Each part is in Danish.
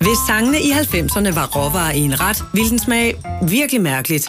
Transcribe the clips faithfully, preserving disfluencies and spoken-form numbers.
Hvis sangene i halvfemserne var råvarer i en ret, ville den smage virkelig mærkeligt.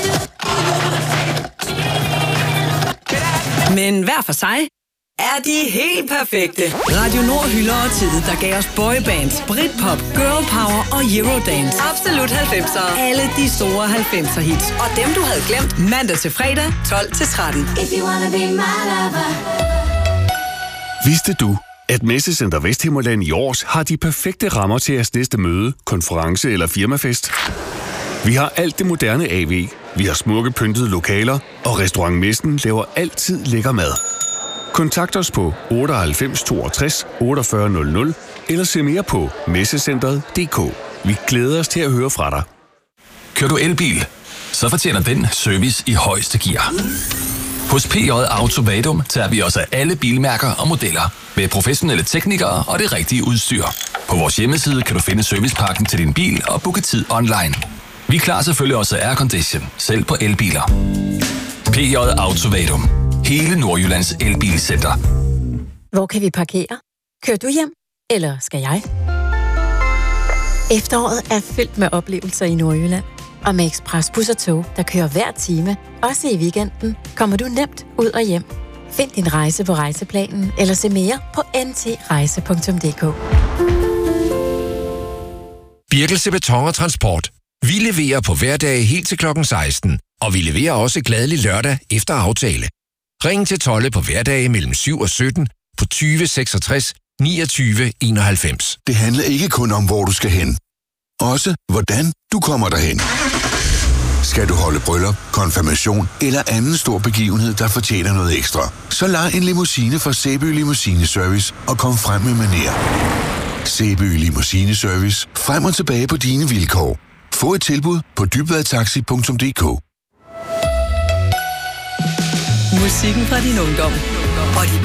Men hver for sig er de helt perfekte. Radio Nord hylder og tid, der gav os boybands, britpop, girl power og eurodance. Absolut halvfemsere. Alle de store halvfemser hits. Og dem du havde glemt mandag til fredag tolv til tretten. If you wanna be my lover. Vidste du, at Messecenter Vesthimmerland i Års har de perfekte rammer til jeres næste møde, konference eller firmafest? Vi har alt det moderne A V. Vi har smukke pyntede lokaler, og Restaurant Messen laver altid lækker mad. Kontakt os på otteoghalvfems toogtres otteogfyrre nul nul eller se mere på messecentret punktum d k. Vi glæder os til at høre fra dig. Kører du elbil? Så fortjener den service i højeste gear. Hos P J Auto Vadum tager vi os af alle bilmærker og modeller med professionelle teknikere og det rigtige udstyr. På vores hjemmeside kan du finde servicepakken til din bil og booke tid online. Vi klarer selvfølgelig også aircondition, selv på elbiler. P J Auto Vadum. Hele Nordjyllands elbilcenter. Hvor kan vi parkere? Kører du hjem? Eller skal jeg? Efteråret er fyldt med oplevelser i Nordjylland. Og med ekspresbus og tog, der kører hver time, også i weekenden, kommer du nemt ud og hjem. Find din rejse på Rejseplanen, eller se mere på n t rejse punktum d k. Birkelse Beton og Transport. Vi leverer på hverdage helt til klokken seksten, og vi leverer også glædelig lørdag efter aftale. Ring til Tolle på hverdage mellem syv og sytten på tyve seksogtres niogtyve enoghalvfems. Det handler ikke kun om, hvor du skal hen. Også hvordan du kommer derhen. Skal du holde bryllup, konfirmation eller anden stor begivenhed, der fortjener noget ekstra, så lej en limousine fra Sæby Limousine Service og kom frem med manér. Sæby Limousine Service. Frem og tilbage på dine vilkår. Få et tilbud på dybvadtaxi punktum d k. Musikken fra din ungdom og de